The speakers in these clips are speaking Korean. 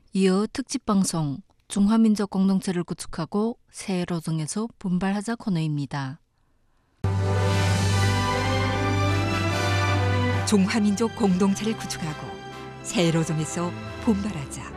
이어 특집방송 중화민족 공동체를 구축하고 새로정에서 분발하자 코너입니다. 중화민족 공동체를 구축하고 새로정에서 분발하자.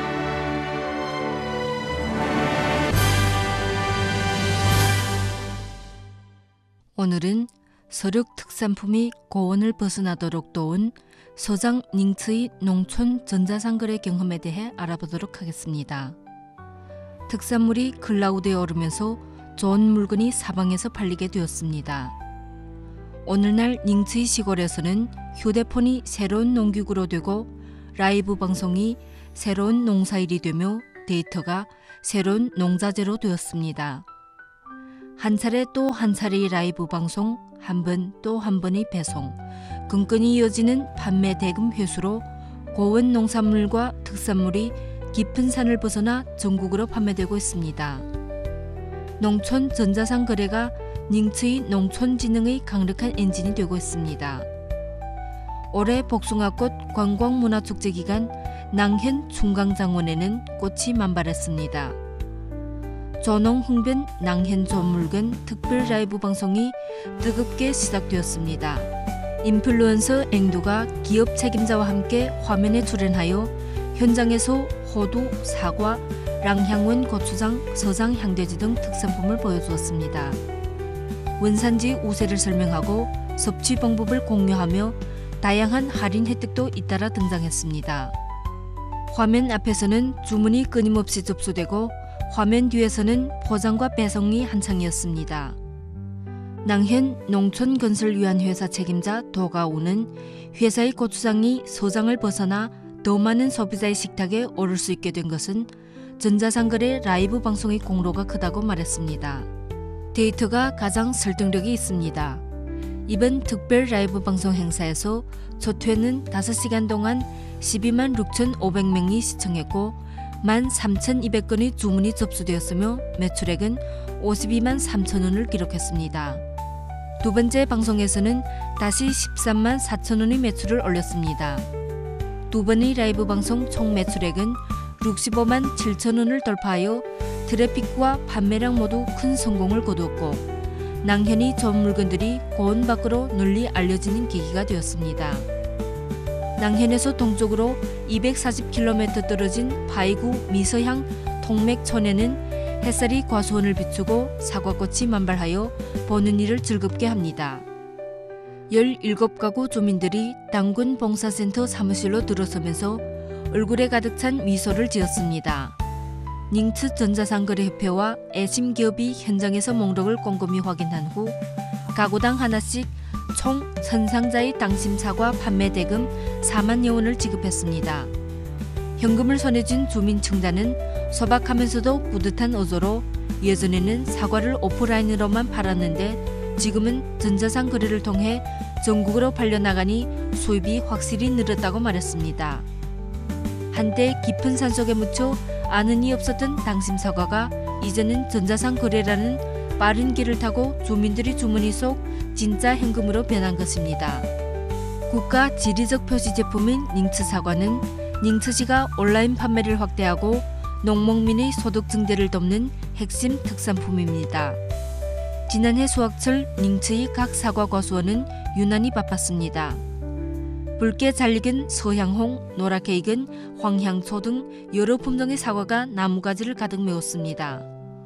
오늘은 서륙 특산품이 고원을 벗어나도록 도운 서장 닝츠의 농촌 전자상거래 경험에 대해 알아보도록 하겠습니다. 특산물이 클라우드에 오르면서 좋은 물건이 사방에서 팔리게 되었습니다. 오늘날 닝츠의 시골에서는 휴대폰이 새로운 농기구로 되고 라이브 방송이 새로운 농사일이 되며 데이터가 새로운 농자재로 되었습니다. 한 차례 또 한 차례의 라이브 방송, 한 번 또 한 번의 배송, 끈끈이 이어지는 판매 대금 회수로 고원 농산물과 특산물이 깊은 산을 벗어나 전국으로 판매되고 있습니다. 농촌 전자상 거래가 닝츠의 농촌진흥의 강력한 엔진이 되고 있습니다. 올해 복숭아꽃 관광문화축제 기간 낭현 충강장원에는 꽃이 만발했습니다. 조농흥변 낭현 좋은물건 특별 라이브 방송이 뜨겁게 시작되었습니다. 인플루언서 앵두가 기업 책임자와 함께 화면에 출연하여 현장에서 호두, 사과, 랑향원 고추장, 서장 향돼지 등 특산품을 보여주었습니다. 원산지 우세를 설명하고 섭취 방법을 공유하며 다양한 할인 혜택도 잇따라 등장했습니다. 화면 앞에서는 주문이 끊임없이 접수되고 화면 뒤에서는 포장과 배송이 한창이었습니다. 낭현 농촌건설위안회사 책임자 도가우는 회사의 고추장이 서장을 벗어나 더 많은 소비자의 식탁에 오를 수 있게 된 것은 전자상거래 라이브 방송의 공로가 크다고 말했습니다. 데이터가 가장 설득력이 있습니다. 이번 특별 라이브 방송 행사에서 첫 회는 5시간 동안 12만 6,500명이 시청했고 13,200건의 주문이 접수되었으며 매출액은 52만 3천 원을 기록했습니다. 두 번째 방송에서는 다시 13만 4천 원의 매출을 올렸습니다. 두 번의 라이브 방송 총 매출액은 65만 7천 원을 돌파하여 트래픽과 판매량 모두 큰 성공을 거두었고 낭현이 좋은 물건들이 고원 밖으로 널리 알려지는 계기가 되었습니다. 낭현에서 동쪽으로 240km 떨어진 파이구 미서향 통맥촌에는 햇살이 과수원을 비추고 사과꽃이 만발하여 보는 이를 즐겁게 합니다. 17가구 주민들이 당군 봉사센터 사무실로 들어서면서 얼굴에 가득 찬 미소를 지었습니다. 닝츠 전자상거래협회와 애심기업이 현장에서 목록을 꼼꼼히 확인한 후 가구당 하나씩 총 1000상자의 당심 사과 판매 대금 4만여 원을 지급했습니다. 현금을 손에 쥔 주민층단은 소박하면서도 뿌듯한 어조로 예전에는 사과를 오프라인으로만 팔았는데 지금은 전자상 거래를 통해 전국으로 팔려나가니 수입이 확실히 늘었다고 말했습니다. 한때 깊은 산속에 묻혀 아는 이 없었던 당심 사과가 이제는 전자상 거래라는 빠른 길을 타고 주민들이 주머니 속 진짜 현금으로 변한 것입니다. 국가 지리적 표시 제품인 닝츠 사과는 닝츠시가 온라인 판매를 확대하고 농목민의 소득 증대를 돕는 핵심 특산품입니다. 지난해 수확철 닝츠의 각 사과 과수원은 유난히 바빴습니다. 붉게 잘 익은 서향홍, 노랗게 익은 황향초 등 여러 품종의 사과가 나무가지를 가득 메웠습니다.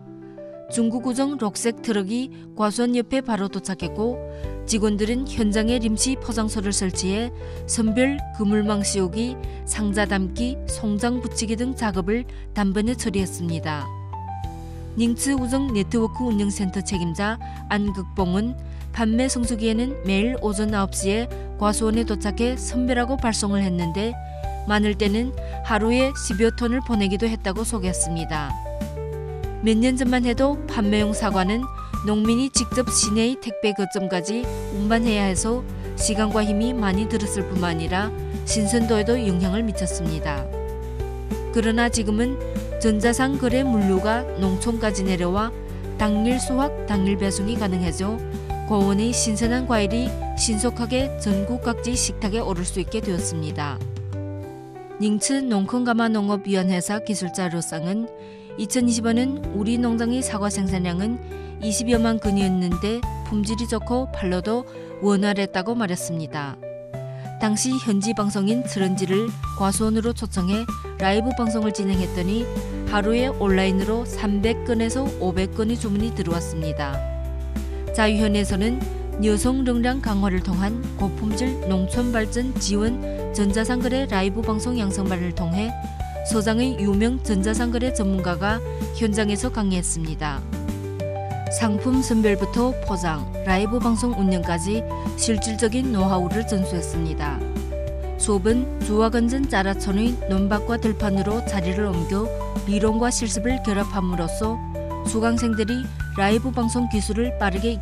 중국 우정 록색 트럭이 과수원 옆에 바로 도착했고 직원들은 현장에 임시 포장소를 설치해 선별 그물망 씌우기, 상자 담기, 송장 붙이기 등 작업을 단번에 처리했습니다. 닝츠 우정 네트워크 운영센터 책임자 안극봉은 판매 성수기에는 매일 오전 9시에 과수원에 도착해 선별하고 발송을 했는데 많을 때는 하루에 10여 톤을 보내기도 했다고 소개했습니다. 몇 년 전만 해도 판매용 사과는 농민이 직접 시내의 택배 거점까지 운반해야 해서 시간과 힘이 많이 들었을 뿐만 아니라 신선도에도 영향을 미쳤습니다. 그러나 지금은 전자상 거래 물류가 농촌까지 내려와 당일 수확, 당일 배송이 가능해져 고원의 신선한 과일이 신속하게 전국 각지 식탁에 오를 수 있게 되었습니다. 닝츠 농촌가마농업위원회사 기술자 류상은 2020년은 우리 농장의 사과 생산량은 20여만 근이었는데 품질이 좋고 판로도 원활했다고 말했습니다. 당시 현지 방송인 트런지를 과수원으로 초청해 라이브 방송을 진행했더니 하루에 온라인으로 300건에서 500건의 주문이 들어왔습니다. 자유현에서는 여성 역량 강화를 통한 고품질 농촌 발전 지원 전자상거래 라이브 방송 양성반을 통해 서장의 유명 전자상거래 전문가가 현장에서 강의했습니다. 상품 선별부터 포장, 라이브 방송 운영까지 실질적인 노하우를 전수했습니다. 수업은 주화건전 짜라촌의 논밭과 들판으로 자리를 옮겨 리론과 실습을 결합함으로써 수강생들이 라이브 방송 기술을 빠르게